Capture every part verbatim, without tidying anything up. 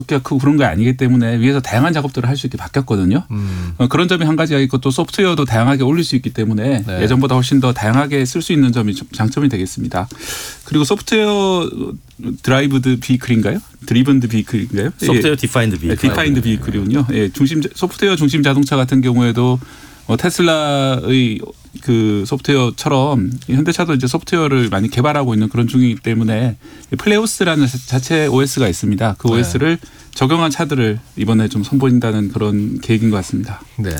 크고 그런 게 아니기 때문에 위에서 다양한 작업들을 할 수 있게 바뀌었거든요. 음. 어, 그런 점이 한 가지가 있고 또 소프트웨어도 다양하게 올릴 수 있기 때문에 네. 예전보다 훨씬 더 다양하게 쓸 수 있는 점이 장점이 되겠습니다. 그리고 소프트웨어 드라이브드 비클인가요? 드리븐드 비클인가요? 소프트웨어 디파인드 비클. 디파인드 비클이군요. 예, 중심 소프트웨어 중심 자동차 같은 경우에도 어, 테슬라의 그 소프트웨어처럼 현대차도 이제 소프트웨어를 많이 개발하고 있는 그런 중이기 때문에 플레오스라는 자체 오에스가 있습니다. 그 오에스를 네. 적용한 차들을 이번에 좀 선보인다는 그런 계획인 것 같습니다. 네.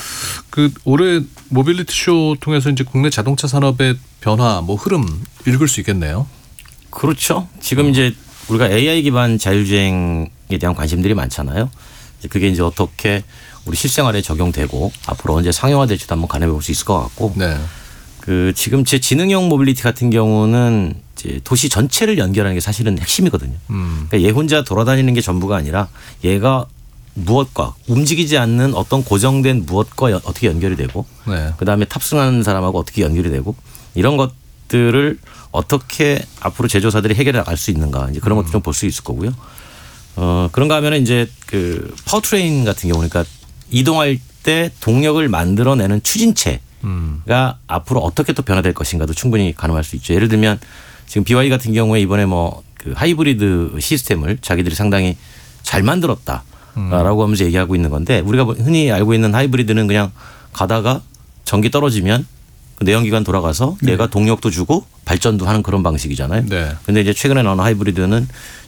그 올해 모빌리티 쇼 통해서 이제 국내 자동차 산업의 변화, 뭐 흐름 읽을 수 있겠네요. 그렇죠. 지금 음. 이제 우리가 에이아이 기반 자율주행에 대한 관심들이 많잖아요. 그게 이제 어떻게 우리 실생활에 적용되고 앞으로 언제 상용화될지도 한번 가늠해볼 수 있을 것 같고, 네. 그 지금 제 지능형 모빌리티 같은 경우는 이제 도시 전체를 연결하는 게 사실은 핵심이거든요. 음. 그러니까 얘 혼자 돌아다니는 게 전부가 아니라 얘가 무엇과 움직이지 않는 어떤 고정된 무엇과 어떻게 연결이 되고, 네. 그 다음에 탑승하는 사람하고 어떻게 연결이 되고 이런 것들을 어떻게 앞으로 제조사들이 해결해 나갈 수 있는가 이제 그런 음. 것도 좀 볼 수 있을 거고요. 어 그런가 하면은 이제 그 파워트레인 같은 경우 그러니까 이동할 때 동력을 만들어내는 추진체가 음. 앞으로 어떻게 또 변화될 것인가도 충분히 가늠할 수 있죠. 예를 들면 지금 비와이 같은 경우에 이번에 뭐 그 하이브리드 시스템을 자기들이 상당히 잘 만들었다라고 음. 하면서 얘기하고 있는 건데 우리가 흔히 알고 있는 하이브리드는 그냥 가다가 전기 떨어지면 그 내연기관 돌아가서 네. 얘가 동력도 주고 발전도 하는 그런 방식이잖아요. 네. 근데 이제 최근에 나온 하이브리드는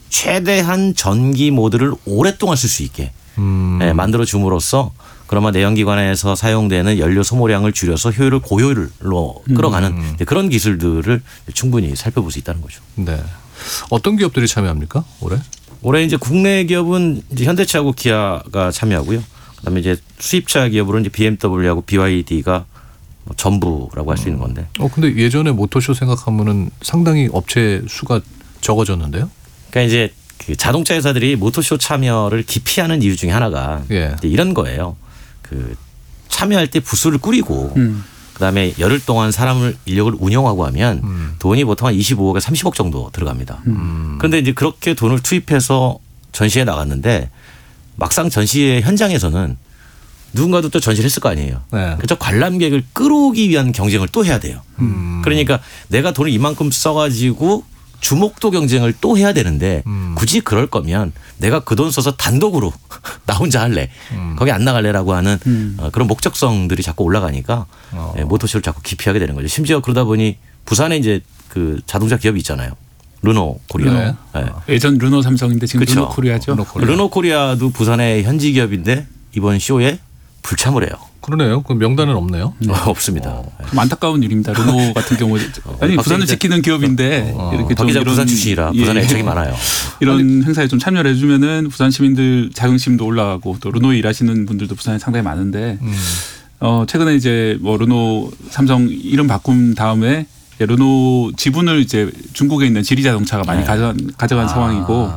최대한 전기 모드를 오랫동안 쓸 수 있게 음. 네, 만들어 줌으로써 그나마 내연기관에서 사용되는 연료 소모량을 줄여서 효율을 고효율로 끌어가는 음. 그런 기술들을 충분히 살펴볼 수 있다는 거죠. 네. 어떤 기업들이 참여합니까 올해? 올해 이제 국내 기업은 이제 현대차하고 기아가 참여하고요. 그다음에 이제 수입차 기업으로 이제 비엠더블유하고 비와이디가 뭐 전부라고 할 수 있는 건데. 어 근데 예전에 모터쇼 생각하면은 상당히 업체 수가 적어졌는데요. 그러니까 이제 그 자동차 회사들이 모터쇼 참여를 기피하는 이유 중에 하나가 예. 이런 거예요. 그 참여할 때 부스를 꾸리고 음. 그다음에 열흘 동안 사람을 인력을 운영하고 하면 음. 돈이 보통 한 이십오억에 삼십억 정도 들어갑니다. 음. 그런데 이제 그렇게 돈을 투입해서 전시에 나갔는데 막상 전시회 현장에서는 누군가도 또 전시를 했을 거 아니에요. 네. 그래서 관람객을 끌어오기 위한 경쟁을 또 해야 돼요. 음. 그러니까 내가 돈을 이만큼 써가지고 주목도 경쟁을 또 해야 되는데 음. 굳이 그럴 거면 내가 그 돈 써서 단독으로 나 혼자 할래. 음. 거기 안 나갈래라고 하는 음. 그런 목적성들이 자꾸 올라가니까 어. 모터쇼를 자꾸 기피하게 되는 거죠. 심지어 그러다 보니 부산에 이제 그 자동차 기업이 있잖아요. 르노 코리아. 네. 네. 예전 르노 삼성인데 지금 그렇죠. 르노 코리아죠. 르노, 코리아. 르노 코리아도 부산의 현지 기업인데 이번 쇼에 불참을 해요. 그러네요. 그 명단은 없네요. 네. 없습니다. 어. 좀 안타까운 일입니다. 르노 같은 경우에 아니 부산을 지키는 기업인데 어. 이렇게 좀 이런 부산 출신이라 부산에 예. 애착이 많아요. 이런 아니. 행사에 좀 참여를 해주면은 부산 시민들 자긍심도 올라가고 또 르노에 일하시는 분들도 부산에 상당히 많은데 음. 어 최근에 이제 뭐 르노 삼성 이름 바꾼 다음에 르노 지분을 이제 중국에 있는 지리자동차가 많이 네. 가져, 가져간 아. 상황이고.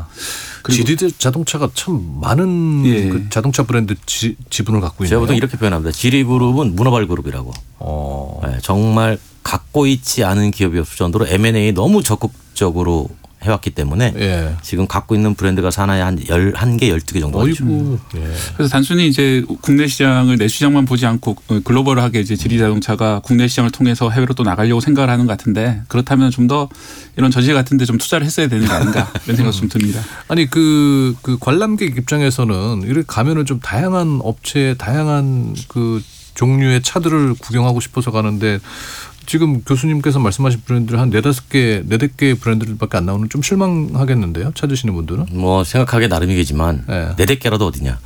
지리자동차가 참 많은 예. 그 자동차 브랜드 지, 지분을 갖고 있네요. 제가 보통 이렇게 표현합니다. 지리그룹은 문어발 그룹이라고. 어. 네, 정말 갖고 있지 않은 기업이 없을 정도로 엠 앤 에이 너무 적극적으로 해왔기 때문에 예. 지금 갖고 있는 브랜드가 산하에 한 열한 개, 열두 개 정도 되죠. 예. 그래서 단순히 이제 국내 시장을 내 시장만 보지 않고 글로벌하게 이제 지리자동차가 국내 시장을 통해서 해외로 또 나가려고 생각을 하는 것 같은데 그렇다면 좀 더 이런 전시 같은 데 좀 투자를 했어야 되는 거 아닌가 이런 생각이 좀 듭니다. 아니 그, 그 관람객 입장에서는 이렇게 가면은 좀 다양한 업체, 다양한 그 종류의 차들을 구경하고 싶어서 가는데 지금 교수님께서 말씀하신 브랜드를 한 네다섯 개, 네댓 개의 브랜드들밖에 안 나오는 좀 실망하겠는데요. 찾으시는 분들은. 뭐 생각하기 나름이겠지만 네. 네댓 개라도 어디냐.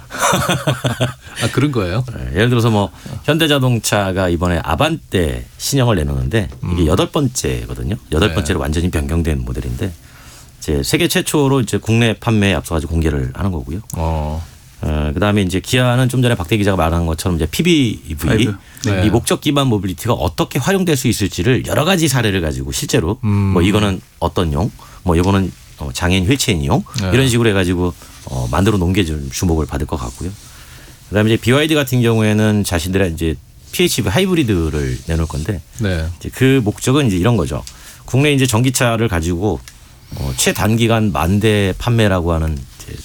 아 그런 거예요? 네, 예를 들어서 뭐 현대자동차가 이번에 아반떼 신형을 내놓는데 이게 음. 여덟 번째거든요. 여덟 번째로 네. 완전히 변경된 모델인데 이제 세계 최초로 이제 국내 판매에 앞서가지고 공개를 하는 거고요. 어. 어, 그다음에 이제 기아는 좀 전에 박대 기자가 말한 것처럼 이제 피비브이 네. 이 목적 기반 모빌리티가 어떻게 활용될 수 있을지를 여러 가지 사례를 가지고 실제로 음. 뭐 이거는 어떤 용, 뭐 이거는 장애인 휠체인용 네. 이런 식으로 해가지고 어, 만들어 놓은 게 좀 주목을 받을 것 같고요. 그다음에 이제 비와이디 같은 경우에는 자신들의 이제 피에이치브이 하이브리드를 내놓을 건데 네. 이제 그 목적은 이제 이런 거죠. 국내 이제 전기차를 가지고 어, 최단기간 만 대 판매라고 하는 이제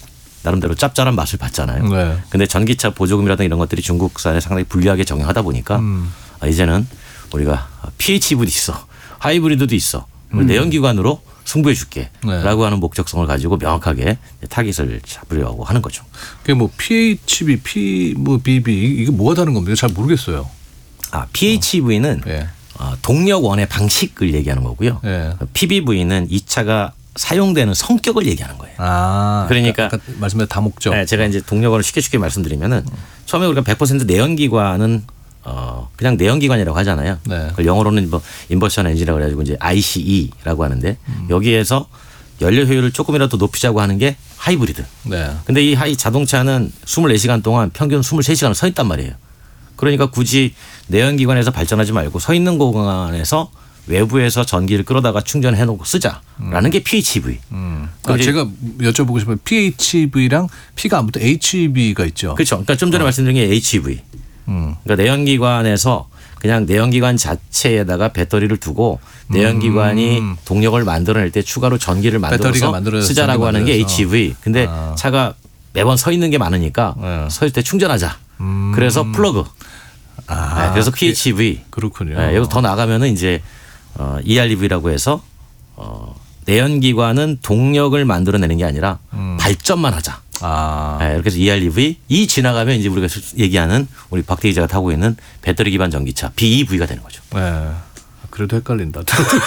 나름대로 짭짤한 맛을 봤잖아요. 네. 근데 전기차 보조금이라든가 이런 것들이 중국산에 상당히 불리하게 적용하다 보니까 음. 아, 이제는 우리가 피에이치이브이도 있어. 하이브리드도 있어. 음. 내연기관으로 승부해 줄게. 네. 라고 하는 목적성을 가지고 명확하게 타깃을 잡으려고 하는 거죠. 그게 뭐 피에이치비, P 뭐 비비 이게 뭐가 다른 겁니까? 잘 모르겠어요. 아, 피에이치이브이는 예. 어, 동력원의 방식을 얘기하는 거고요. 예. 피비브이는 이 차가 사용되는 성격을 얘기하는 거예요. 아, 그러니까 아까 말씀하신 다목적. 네, 제가 이제 동력원을 쉽게 쉽게 말씀드리면은 처음에 우리가 백 퍼센트 내연기관은 어 그냥 내연기관이라고 하잖아요. 네. 그걸 영어로는 뭐 인버션 엔진이라고 해가지고 이제 아이씨이라고 하는데 음. 여기에서 연료 효율을 조금이라도 높이자고 하는 게 하이브리드. 네. 근데 이 하이 자동차는 이십사 시간 동안 평균 이십삼 시간을 서 있단 말이에요. 그러니까 굳이 내연기관에서 발전하지 말고 서 있는 공간에서 외부에서 전기를 끌어다가 충전해 놓고 쓰자라는 게 피에이치이브이. 음. 아, 그럼 이제 제가 여쭤보고 싶은 피에이치이브이랑 P가 아무튼 에이치이브이가 있죠. 그렇죠. 그러니까 좀 전에 어. 말씀드린 게 에이치이브이. 음. 그러니까 내연기관에서 그냥 내연기관 자체에다가 배터리를 두고 내연기관이 음. 동력을 만들어낼 때 추가로 전기를 배터리가 만들어서 만들어져서 쓰자라고 전기 하는 게 만들어서. 에이치이브이. 근데 아. 차가 매번 서 있는 게 많으니까 네. 서 있을 때 충전하자. 음. 그래서 플러그. 아, 네, 그래서 피에이치이브이. 그렇군요. 네, 여기서 더 나가면은 이제 어, 이알이브이라고 해서 어, 내연기관은 동력을 만들어내는 게 아니라 음. 발전만 하자. 아. 네, 이렇게 해서 이알이브이 이 지나가면 이제 우리가 얘기하는 우리 박대 기자가 타고 있는 배터리 기반 전기차 비이브이가 되는 거죠. 네. 그래도 헷갈린다.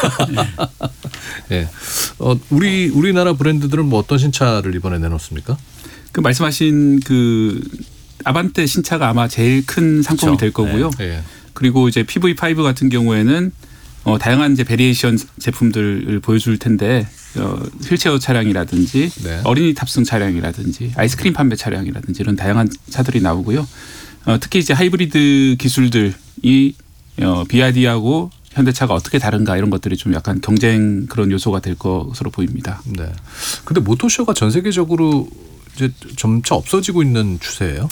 예. 어, 우리 우리나라 브랜드들은 뭐 어떤 신차를 이번에 내놓습니까? 그 말씀하신 그 아반떼 신차가 아마 제일 큰 상품이 그렇죠. 될 거고요. 예. 그리고 이제 피브이 파이브 같은 경우에는 어, 다양한 이제 베리에이션 제품들을 보여줄 텐데 어, 휠체어 차량이라든지 네. 어린이 탑승 차량이라든지 아이스크림 판매 차량이라든지 이런 다양한 차들이 나오고요. 어, 특히 이제 하이브리드 기술들이 어, 비아이디하고 현대차가 어떻게 다른가 이런 것들이 좀 약간 경쟁 그런 요소가 될 것으로 보입니다. 네. 근데 모토쇼가 전 세계적으로 이제 점차 없어지고 있는 추세예요.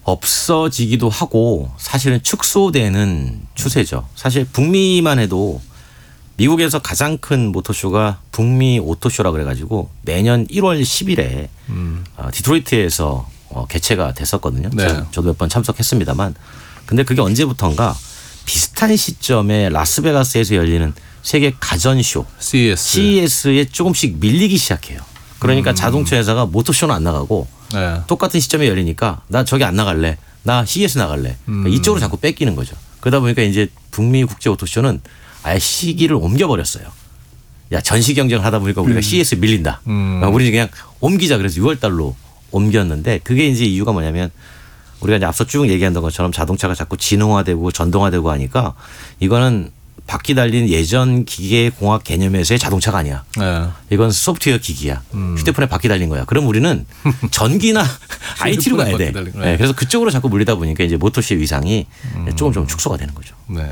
없어지기도 하고 사실은 축소되는 추세죠. 사실 북미만 해도 미국에서 가장 큰 모터쇼가 북미 오토쇼라 그래가지고 매년 일월 십일에 음. 어, 디트로이트에서 어, 개최가 됐었거든요. 네. 저, 저도 몇 번 참석했습니다만 근데 그게 언제부턴가 비슷한 시점에 라스베가스에서 열리는 세계 가전쇼 씨이에스. 씨이에스에 조금씩 밀리기 시작해요. 그러니까 음. 자동차 회사가 모터쇼는 안 나가고 네. 똑같은 시점에 열리니까 나 저기 안 나갈래. 나 씨이에스 나갈래. 그러니까 음. 이쪽으로 자꾸 뺏기는 거죠. 그러다 보니까 이제 북미 국제 오토쇼는 아예 시기를 옮겨버렸어요. 야 전시 경쟁을 하다 보니까 우리가 음. 씨이에스 밀린다. 음. 그러니까 우리 그냥 옮기자. 그래서 유월 달로 옮겼는데 그게 이제 이유가 뭐냐면 우리가 이제 앞서 쭉 얘기했던 것처럼 자동차가 자꾸 지능화되고 전동화되고 하니까 이거는 바퀴 달린 예전 기계공학 개념에서의 자동차가 아니야. 네. 이건 소프트웨어 기기야. 음. 휴대폰에 바퀴 달린 거야. 그럼 우리는 전기나 아이티로 가야 돼. 바퀴 달린 거야. 네, 그래서 그쪽으로 자꾸 물리다 보니까 이제 모터쇼의 위상이 음. 조금 좀 축소가 되는 거죠. 네.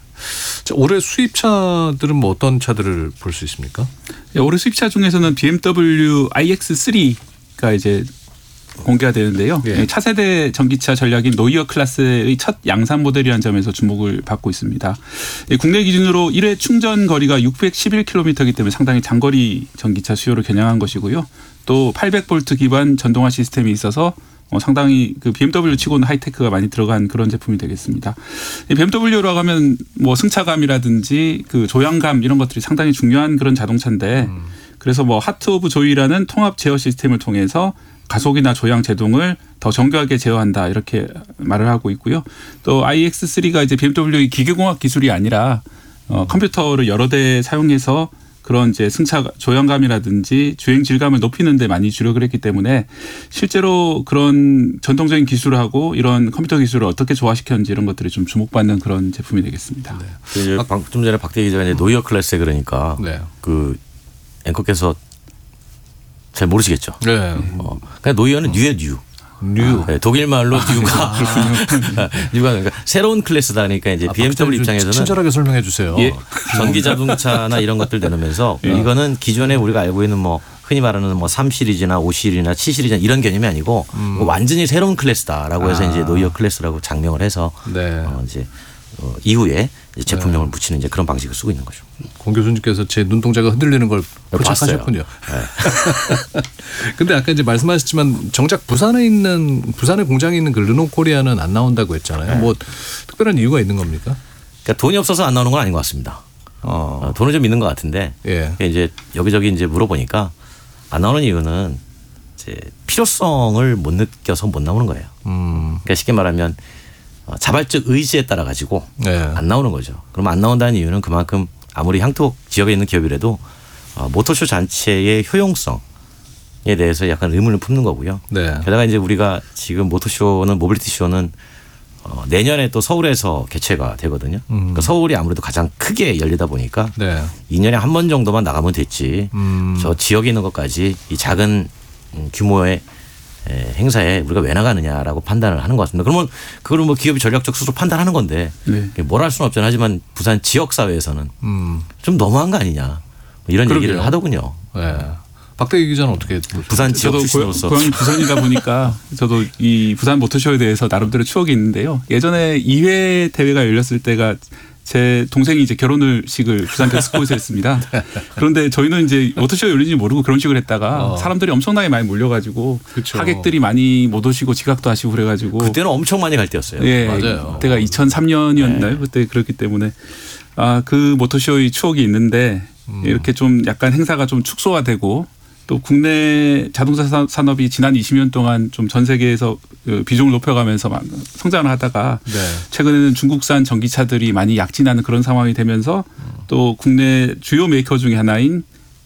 자, 올해 수입차들은 뭐 어떤 차들을 볼 수 있습니까? 예, 올해 수입차 중에서는 비엠더블유 아이엑스 쓰리가 이제 공개가 되는데요. 예. 차세대 전기차 전략인 노이어 클래스의 첫 양산 모델이라는 점에서 주목을 받고 있습니다. 국내 기준으로 일 회 충전 거리가 육백십일 킬로미터이기 때문에 상당히 장거리 전기차 수요를 겨냥한 것이고요. 또 팔백 볼트 기반 전동화 시스템이 있어서 어, 상당히 그 비엠더블유 치고는 하이테크가 많이 들어간 그런 제품이 되겠습니다. 비엠더블유라고 하면 뭐 승차감이라든지 그 조향감 이런 것들이 상당히 중요한 그런 자동차인데 음. 그래서 뭐 하트 오브 조이라는 통합 제어 시스템을 통해서 가속이나 조향 제동을 더 정교하게 제어한다 이렇게 말을 하고 있고요. 또 아이엑스 쓰리가 이제 비엠더블유의 기계공학 기술이 아니라 어, 컴퓨터를 여러 대 사용해서 그런 이제 승차 조향감이라든지 주행 질감을 높이는 데 많이 주력을 했기 때문에 실제로 그런 전통적인 기술하고 이런 컴퓨터 기술을 어떻게 조화시켰는지 이런 것들이 좀 주목받는 그런 제품이 되겠습니다. 네. 그 방- 좀 전에 박대 기자가 이제 노이어 클래스에 그러니까 네. 그 앵커께서 잘 모르시겠죠. 네. 어, 그냥 노이어는 뉴의 뉴. 뉴. 네, 독일 말로 뉴가 뉴가 그러니까 새로운 클래스다. 그러니까 이제 아, 비엠더블유 입장에서는 친절하게 설명해 주세요. 예. 전기 자동차나 이런 것들 내놓으면서 예. 이거는 기존에 우리가 알고 있는 뭐 흔히 말하는 뭐 삼 시리즈나 오 시리즈나 칠 시리즈나 이런 개념이 아니고 음. 완전히 새로운 클래스다라고 해서 아. 이제 노이어 클래스라고 장명을 해서 네. 어 이제 어, 이후에 이제 제품명을 네. 붙이는 이제 그런 방식을 쓰고 있는 거죠. 공 교수님께서 제 눈동자가 흔들리는 걸 포착하셨군요. 네. 근데 아까 이제 말씀하셨지만 정작 부산에 있는 부산의 공장에 있는 그 르노 코리아는 안 나온다고 했잖아요. 네. 뭐 특별한 이유가 있는 겁니까? 그러니까 돈이 없어서 안 나오는 건 아닌 것 같습니다. 어. 어, 돈을 좀 있는 것 같은데 예. 이제 여기저기 이제 물어보니까 안 나오는 이유는 이제 필요성을 못 느껴서 못 나오는 거예요. 음. 그러니까 쉽게 말하면 자발적 의지에 따라 가지고 네. 안 나오는 거죠. 그럼 안 나온다는 이유는 그만큼 아무리 향토 지역에 있는 기업이라도 모터쇼 자체의 효용성에 대해서 약간 의문을 품는 거고요. 네. 게다가 이제 우리가 지금 모터쇼는 모빌리티 쇼는 내년에 또 서울에서 개최가 되거든요. 음. 그러니까 서울이 아무래도 가장 크게 열리다 보니까 네. 이 년에 한 번 정도만 나가면 됐지. 음. 저 지역에 있는 것까지 이 작은 규모의 행사에 우리가 왜 나가느냐라고 판단을 하는 것 같습니다. 그러면 그걸 뭐 기업이 전략적 스스로 판단하는 건데 네. 뭘 할 수는 없잖아요. 하지만 부산 지역 사회에서는 음. 좀 너무한 거 아니냐 뭐 이런 그러게요. 얘기를 하더군요. 네. 박대기 기자는 어떻게 부산 지역 저도 출신으로서 고향이 부산이다 보니까 저도 이 부산 모터쇼에 대해서 나름대로 추억이 있는데요. 예전에 이 회 대회가 열렸을 때가 제 동생이 이제 결혼식을 부산 덱스코에서 했습니다. 그런데 저희는 이제 모터쇼 열린지 모르고 결혼식을 했다가 어. 사람들이 엄청나게 많이 몰려가지고 그쵸. 하객들이 많이 못 오시고 지각도 하시고 그래가지고 그때는 엄청 많이 갈 때였어요. 예, 맞아요. 그때가 이천삼 년이었나요? 네. 그때 그렇기 때문에 아, 그 모터쇼의 추억이 있는데 음. 이렇게 좀 약간 행사가 좀 축소화되고 또 국내 자동차 산업이 지난 이십 년 동안 좀 전 세계에서 비중을 높여가면서 성장을 하다가 네. 최근에는 중국산 전기차들이 많이 약진하는 그런 상황이 되면서 또 국내 주요 메이커 중에 하나인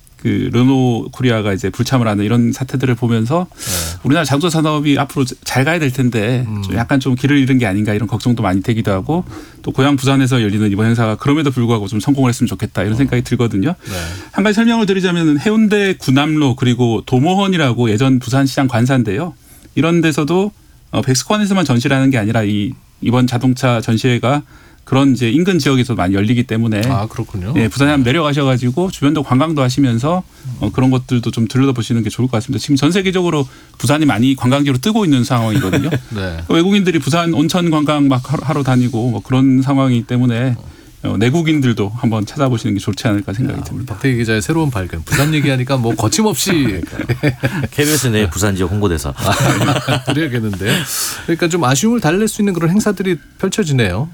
그 르노 코리아가 이제 불참을 하는 이런 사태들을 보면서 네. 우리나라 자동차 산업이 앞으로 잘 가야 될 텐데 음. 좀 약간 좀 길을 잃은 게 아닌가 이런 걱정도 많이 되기도 하고 또 고향 부산에서 열리는 이번 행사가 그럼에도 불구하고 좀 성공을 했으면 좋겠다 이런 생각이 들거든요. 네. 한 가지 설명을 드리자면 해운대 구남로 그리고 도모헌이라고 예전 부산시장 관사인데요. 이런 데서도 백스콘에서만 전시를 하는 게 아니라 이 이번 자동차 전시회가 그런 이제 인근 지역에서 많이 열리기 때문에 아 그렇군요. 예, 부산에 한번 내려가셔가지고 주변도 관광도 하시면서 어, 그런 것들도 좀 들여다보시는 게 좋을 것 같습니다. 지금 전 세계적으로 부산이 많이 관광지로 뜨고 있는 상황이거든요. 네. 외국인들이 부산 온천 관광 막 하러 다니고 뭐 그런 상황이기 때문에 어, 내국인들도 한번 찾아보시는 게 좋지 않을까 생각이 듭니다. 박태기 기자의 새로운 발견. 부산 얘기하니까 뭐 거침없이 케이비에스 내 부산 지역 홍보대사. 아, 그래야겠는데. 그러니까 좀 아쉬움을 달랠 수 있는 그런 행사들이 펼쳐지네요.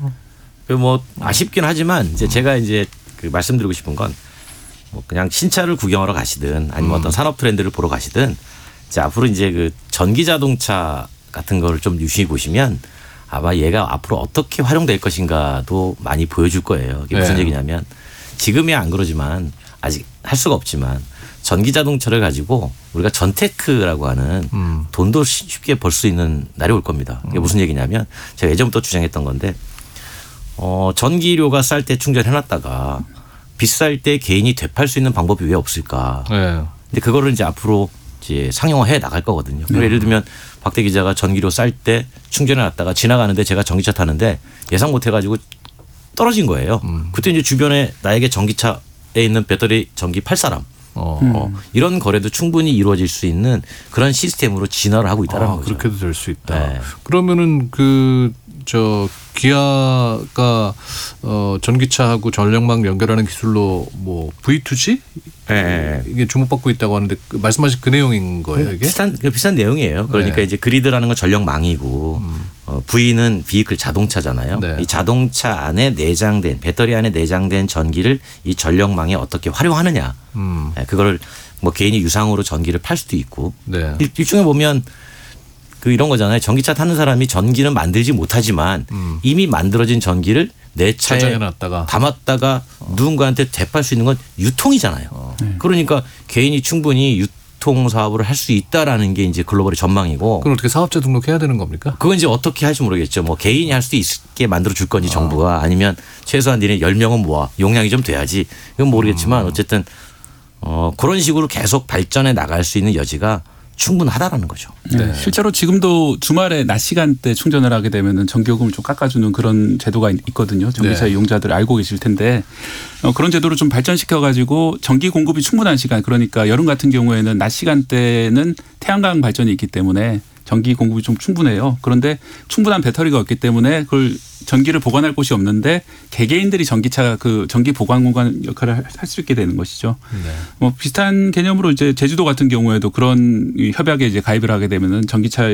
뭐 아쉽긴 하지만 이제 제가 이제 그 말씀드리고 싶은 건 뭐 그냥 신차를 구경하러 가시든 아니면 음. 어떤 산업 트렌드를 보러 가시든 이제 앞으로 이제 그 전기 자동차 같은 걸 좀 유심히 보시면 아마 얘가 앞으로 어떻게 활용될 것인가도 많이 보여줄 거예요. 이게 무슨 네. 얘기냐면 지금이야 안 그러지만 아직 할 수가 없지만 전기 자동차를 가지고 우리가 전테크라고 하는 음. 돈도 쉽게 벌 수 있는 날이 올 겁니다. 이게 무슨 얘기냐면 제가 예전부터 주장했던 건데 어, 전기료가 쌀 때 충전해놨다가 비쌀 때 개인이 되팔 수 있는 방법이 왜 없을까. 네. 근데 그거를 이제 앞으로 이제 상용화해 나갈 거거든요. 네. 예를 들면 박대 기자가 전기료 쌀 때 충전해놨다가 지나가는데 제가 전기차 타는데 예상 못 해가지고 떨어진 거예요. 음. 그때 이제 주변에 나에게 전기차에 있는 배터리 전기 팔 사람. 어. 어. 이런 거래도 충분히 이루어질 수 있는 그런 시스템으로 진화를 하고 있다는 아, 거죠. 그렇게도 될 수 있다. 네. 그러면은 그 저 기아가 어 전기차하고 전력망 연결하는 기술로 뭐 브이 투 지 네. 이게 주목받고 있다고 하는데 그 말씀하신 그 내용인 거예요, 이게? 비슷한 비슷한 내용이에요. 그러니까 네. 이제 그리드라는 건 전력망이고 음. 어, V는 비이클 자동차잖아요. 네. 이 자동차 안에 내장된 배터리 안에 내장된 전기를 이 전력망에 어떻게 활용하느냐. 음. 네, 그거를 뭐 개인이 유상으로 전기를 팔 수도 있고 네. 일종에 보면. 그 이런 거잖아요. 전기차 타는 사람이 전기는 만들지 못하지만 음. 이미 만들어진 전기를 내 차에 담았다가 어. 누군가한테 되팔 수 있는 건 유통이잖아요. 어. 네. 그러니까 개인이 충분히 유통 사업을 할 수 있다라는 게 이제 글로벌의 전망이고. 그럼 어떻게 사업자 등록해야 되는 겁니까? 그건 이제 어떻게 할지 모르겠죠. 뭐 개인이 할 수 있게 만들어 줄 건지 어. 정부가 아니면 최소한 니네 열 명은 모아 용량이 좀 돼야지. 이건 모르겠지만 음. 어쨌든 어, 그런 식으로 계속 발전해 나갈 수 있는 여지가 충분하다라는 거죠. 네. 실제로 지금도 주말에 낮 시간대 충전을 하게 되면 전기요금을 좀 깎아주는 그런 제도가 있거든요. 전기차 네. 이용자들 알고 계실 텐데 어, 그런 제도를 좀 발전시켜가지고 전기 공급이 충분한 시간 그러니까 여름 같은 경우에는 낮 시간대는 태양광 발전이 있기 때문에 전기 공급이 좀 충분해요. 그런데 충분한 배터리가 없기 때문에 그걸 전기를 보관할 곳이 없는데 개개인들이 전기차 그 전기 보관 공간 역할을 할 수 있게 되는 것이죠. 네. 뭐 비슷한 개념으로 이제 제주도 같은 경우에도 그런 협약에 이제 가입을 하게 되면은 전기차